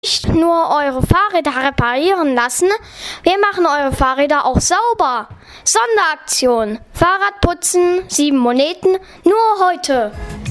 nicht nur eure Fahrräder reparieren lassen, wir machen eure Fahrräder auch sauber. Sonderaktion. Fahrradputzen, 7 Moneten, nur heute.